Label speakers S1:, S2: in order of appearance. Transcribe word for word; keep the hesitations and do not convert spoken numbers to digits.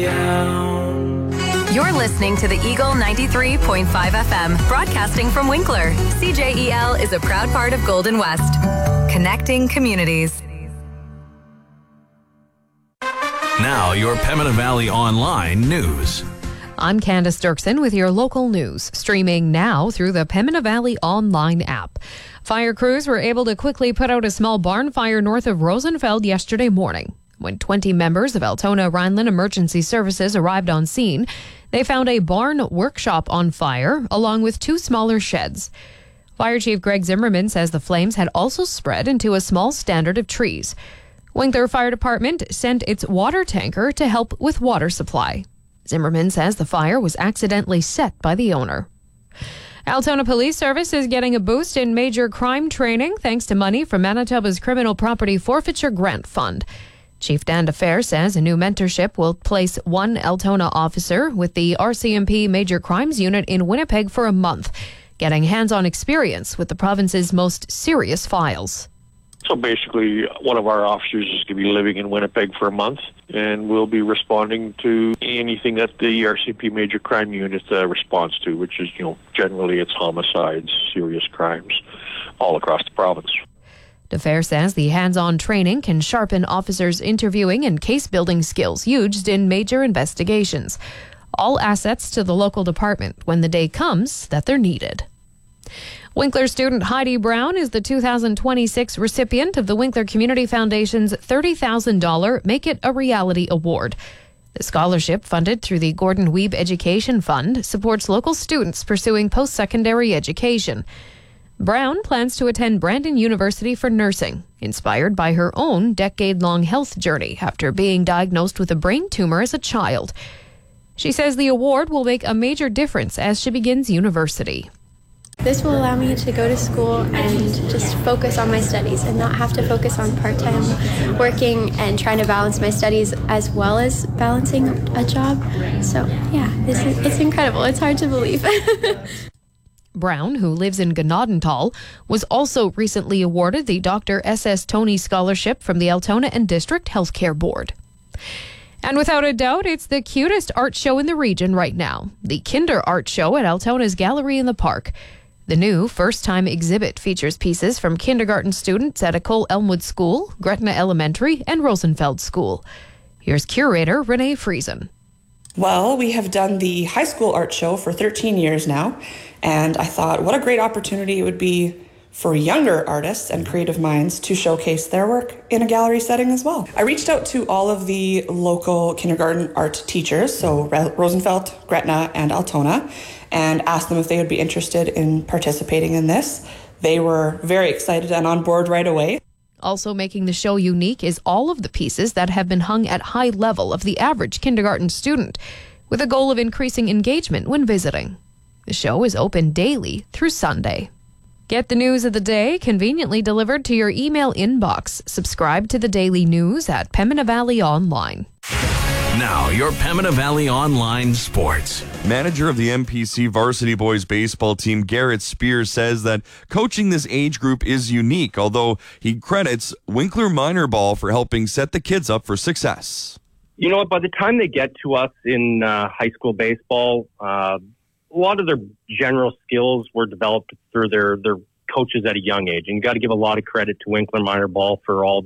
S1: You're listening to the Eagle ninety-three point five F M, broadcasting from Winkler. C J E L is a proud part of Golden West, connecting communities.
S2: Now, your Pembina Valley Online news.
S3: I'm Candace Dirksen with your local news, streaming now through the Pembina Valley Online app. Fire crews were able to quickly put out a small barn fire north of Rosenfeld yesterday morning. When twenty members of Altona Rhineland Emergency Services arrived on scene, they found a barn workshop on fire, along with two smaller sheds. Fire Chief Greg Zimmerman says the flames had also spread into a small standard of trees. Winkler Fire Department sent its water tanker to help with water supply. Zimmerman says the fire was accidentally set by the owner. Altona Police Service is getting a boost in major crime training thanks to money from Manitoba's Criminal Property Forfeiture Grant Fund. Chief Dan DeFer says a new mentorship will place one Altona officer with the R C M P Major Crimes Unit in Winnipeg for a month, getting hands-on experience with the province's most serious files.
S4: So basically, one of our officers is going to be living in Winnipeg for a month, and we'll be responding to anything that the R C M P Major Crime Unit uh, responds to, which is, you know, generally it's homicides, serious crimes, all across the province.
S3: DeFer says the hands-on training can sharpen officers' interviewing and case-building skills used in major investigations. All assets to the local department when the day comes that they're needed. Winkler student Heidi Brown is the two thousand twenty-six recipient of the Winkler Community Foundation's thirty thousand dollars Make It a Reality Award. The scholarship, funded through the Gordon Weeb Education Fund, supports local students pursuing post-secondary education. Brown plans to attend Brandon University for nursing, inspired by her own decade-long health journey after being diagnosed with a brain tumor as a child. She says the award will make a major difference as she begins university.
S5: This will allow me to go to school and just focus on my studies and not have to focus on part-time working and trying to balance my studies as well as balancing a job. So, yeah, this is, it's incredible. It's hard to believe.
S3: Brown, who lives in Gnadentall, was also recently awarded the Doctor S S Tony Scholarship from the Altona and District Healthcare Board. And without a doubt, it's the cutest art show in the region right now, the Kinder Art Show at Altona's Gallery in the Park. The new first-time exhibit features pieces from kindergarten students at Ecole Elmwood School, Gretna Elementary, and Rosenfeld School. Here's curator Renee Friesen.
S6: Well, we have done the high school art show for thirteen years now, and I thought what a great opportunity it would be for younger artists and creative minds to showcase their work in a gallery setting as well. I reached out to all of the local kindergarten art teachers, so Rosenfeld, Gretna, and Altona, and asked them if they would be interested in participating in this. They were very excited and on board right away.
S3: Also making the show unique is all of the pieces that have been hung at high level of the average kindergarten student, with a goal of increasing engagement when visiting. The show is open daily through Sunday. Get the news of the day conveniently delivered to your email inbox. Subscribe to the daily news at Pembina Valley Online.
S2: Now, your Pembina Valley Online sports.
S7: Manager of the M P C varsity boys baseball team, Garrett Spears, says that coaching this age group is unique, although he credits Winkler Minor Ball for helping set the kids up for success.
S8: You know what? By the time they get to us in uh, high school baseball, uh, a lot of their general skills were developed through their, their coaches at a young age. And you got to give a lot of credit to Winkler Minor Ball for all